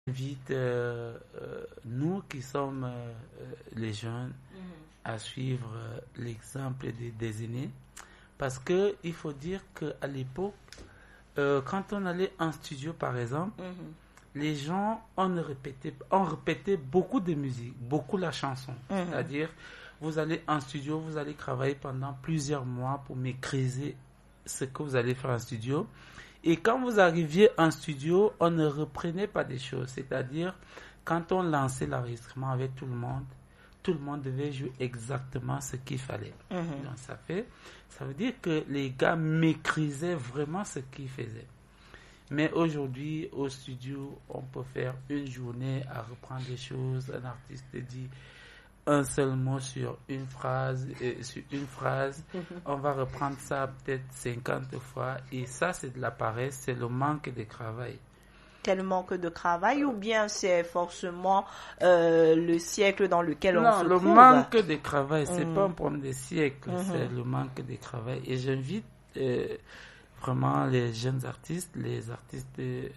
Invite nous qui sommes les jeunes à suivre l'exemple des aînés parce que il faut dire qu'à l'époque, quand on allait en studio par exemple, les gens on répétait beaucoup de musique, beaucoup la chanson. C'est-à-dire, vous allez en studio, vous allez travailler pendant plusieurs mois pour maîtriser ce que vous allez faire en studio. Et quand vous arriviez en studio, on ne reprenait pas des choses. C'est-à-dire, quand on lançait l'enregistrement avec tout le monde devait jouer exactement ce qu'il fallait. Donc ça veut dire que les gars maîtrisaient vraiment ce qu'ils faisaient. Mais aujourd'hui, au studio, on peut faire une journée à reprendre des choses. Un artiste dit un seul mot sur une phrase, on va reprendre ça peut-être 50 fois, et ça c'est de la paresse, c'est le manque de travail. C'est le manque de travail ou bien c'est forcément le siècle dans lequel on se trouve? Non, le manque de travail, c'est pas un problème de siècle, c'est le manque de travail. Et j'invite vraiment les jeunes artistes, les artistes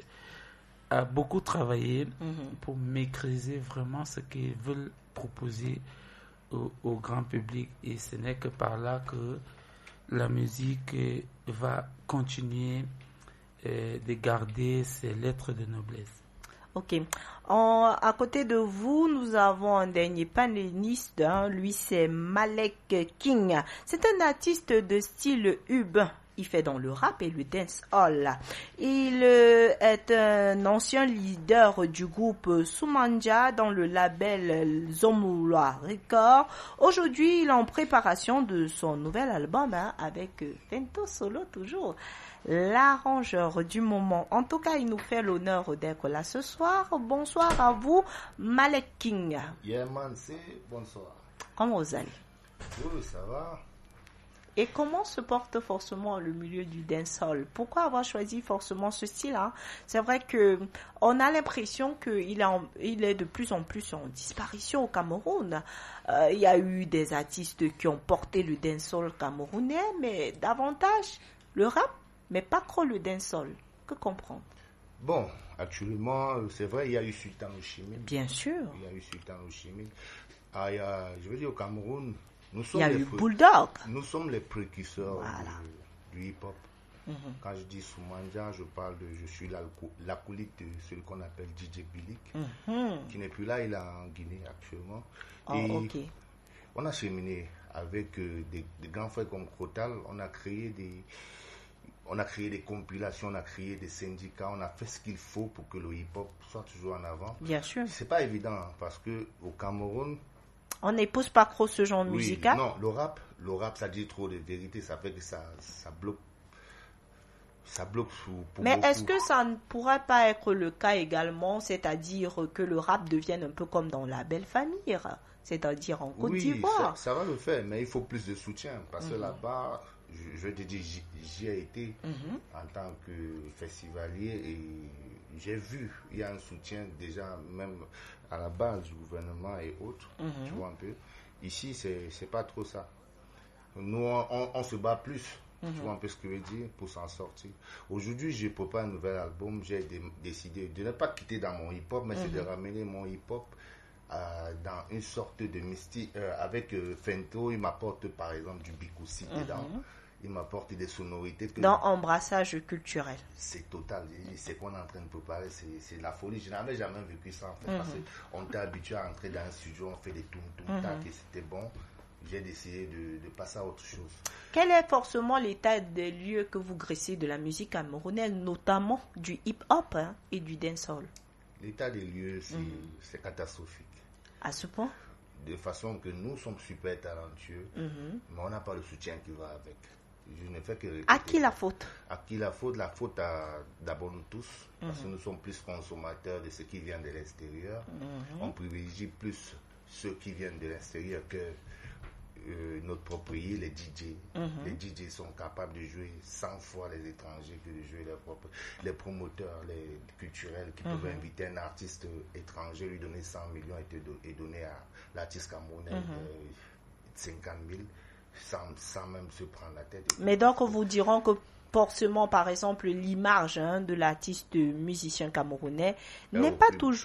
à beaucoup travailler pour maîtriser vraiment ce qu'ils veulent proposer au grand public, et ce n'est que par là que la musique va continuer de garder ses lettres de noblesse. Ok. À côté de vous, nous avons un dernier panéliste. Lui, c'est Malek King. C'est un artiste de style urbain. Il fait dans le rap et le dancehall. Il est un ancien leader du groupe Soumanja dans le label Zomula Record. Aujourd'hui, il est en préparation de son nouvel album avec Fento Solo toujours. L'arrangeur du moment. En tout cas, il nous fait l'honneur d'être là ce soir. Bonsoir à vous, Malek King. Yeah, man, bonsoir. Comment vous allez? Oui, ça va. Et comment se porte forcément le milieu du dancehall? Pourquoi avoir choisi forcément ce style? C'est vrai que on a l'impression qu'il est de plus en plus en disparition au Cameroun. Il y a eu des artistes qui ont porté le dancehall camerounais, mais davantage le rap, mais pas trop le dancehall. Que comprendre? Bon, actuellement, c'est vrai, il y a eu Sultan Oshimi. Bien sûr. Il y a eu Sultan Oshimi. Je veux dire, au Cameroun, il y a eu Bulldog. Nous sommes les précurseurs du hip-hop. Quand je dis Soumanja, je suis l'acolyte de celui qu'on appelle DJ Bilik, qui n'est plus là, il est en Guinée actuellement. On a cheminé avec des grands frères comme Krotal, on a créé des compilations, on a créé des syndicats, on a fait ce qu'il faut pour que le hip-hop soit toujours en avant. Bien sûr. C'est pas évident parce que au Cameroun, on n'épouse pas trop ce genre musical. Non, le rap, ça dit trop de vérité, ça fait que ça bloque. Ça bloque pour Mais beaucoup. Est-ce que ça ne pourrait pas être le cas également, c'est-à-dire que le rap devienne un peu comme dans la belle famille, c'est-à-dire en Côte d'Ivoire? Oui, ça va le faire, mais il faut plus de soutien parce que là-bas, je te dis, j'y ai été en tant que festivalier et j'ai vu, il y a un soutien déjà même à la base du gouvernement et autres, tu vois un peu. Ici, c'est pas trop ça. Nous, on se bat plus, tu vois un peu ce que je veux dire, pour s'en sortir. Aujourd'hui, je prépare un nouvel album, j'ai décidé de ne pas quitter dans mon hip-hop, mais c'est de ramener mon hip-hop dans une sorte de mystique. Avec Fento, il m'apporte par exemple du Bikoussi dedans. Il m'apporte des sonorités. Dans embrassage culturel. C'est total. C'est qu'on est en train de préparer. C'est la folie. Je n'avais jamais vécu ça en fait. Parce qu'on était habitué à entrer dans un studio, on fait des toum-toum-tac et c'était bon. J'ai décidé de passer à autre chose. Quel est forcément l'état des lieux que vous graissez de la musique camerounaise, notamment du hip-hop et du dancehall? L'état des lieux, c'est catastrophique. À ce point? De façon que nous sommes super talentueux, mais on n'a pas le soutien qui va avec. Je ne fais que répéter. À qui la faute? À qui la faute? La faute à d'abord nous tous, parce que nous sommes plus consommateurs de ce qui vient de l'extérieur. On privilégie plus ceux qui viennent de l'extérieur que notre propre pays, les DJ. Les DJ sont capables de jouer 100 fois les étrangers que de jouer leurs propres. Les promoteurs, les culturels qui peuvent inviter un artiste étranger, lui donner 100 millions et donner à l'artiste camerounais 50 000 sans même se prendre la tête. Mais donc, vous dirons que forcément, par exemple, l'image de l'artiste musicien camerounais n'est au pas plus- toujours